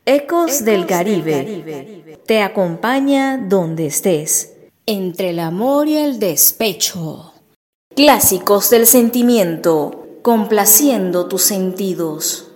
Ecos del Caribe te acompaña donde estés. Entre el amor y el despecho. Clásicos del sentimiento, complaciendo tus sentidos.